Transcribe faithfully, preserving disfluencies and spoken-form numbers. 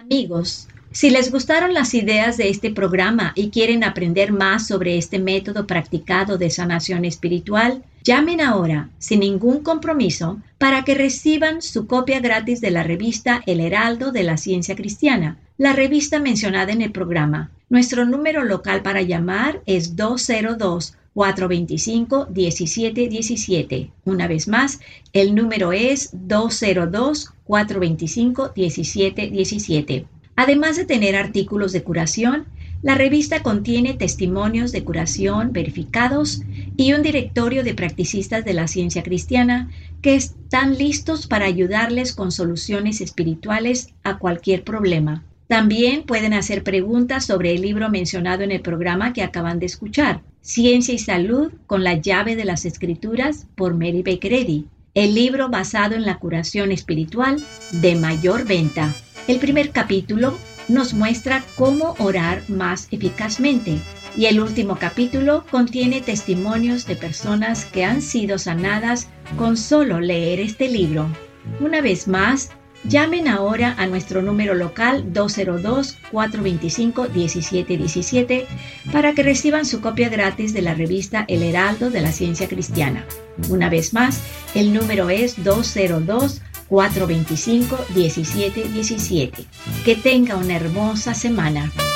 Amigos, si les gustaron las ideas de este programa y quieren aprender más sobre este método practicado de sanación espiritual, llamen ahora, sin ningún compromiso, para que reciban su copia gratis de la revista El Heraldo de la Ciencia Cristiana, la revista mencionada en el programa. Nuestro número local para llamar es dos cero dos, cuatro dos cinco, uno siete uno siete. Una vez más, el número es dos cero dos, cuatro dos cinco, uno siete uno siete. Además de tener artículos de curación, la revista contiene testimonios de curación verificados y un directorio de practicistas de la ciencia cristiana que están listos para ayudarles con soluciones espirituales a cualquier problema. También pueden hacer preguntas sobre el libro mencionado en el programa que acaban de escuchar, Ciencia y Salud con la llave de las Escrituras por Mary Baker Eddy, el libro basado en la curación espiritual de mayor venta. El primer capítulo nos muestra cómo orar más eficazmente y el último capítulo contiene testimonios de personas que han sido sanadas con solo leer este libro. Una vez más, llamen ahora a nuestro número local dos cero dos, cuatro dos cinco, uno siete uno siete para que reciban su copia gratis de la revista El Heraldo de la Ciencia Cristiana. Una vez más, el número es dos cero dos, cuatro dos cinco, uno siete uno siete. Que tenga una hermosa semana.